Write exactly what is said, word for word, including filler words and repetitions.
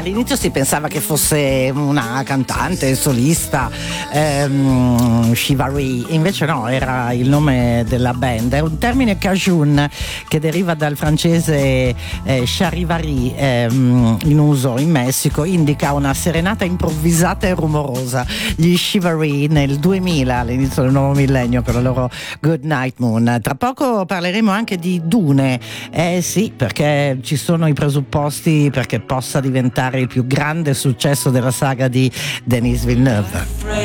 all'inizio si pensava che fosse una cantante solista, ehm, Shivari, invece no, era il nome della band. È un termine cajun che deriva dal francese eh, charivari, ehm, in uso in Messico, indica una serenata improvvisata e rumorosa. Gli Shivari nel duemila, all'inizio del nuovo millennio, con la loro Good Night Moon. Tra poco parleremo anche di Dune, eh sì, perché ci sono i presupposti perché possa diventare il più grande successo della saga di Denis Villeneuve.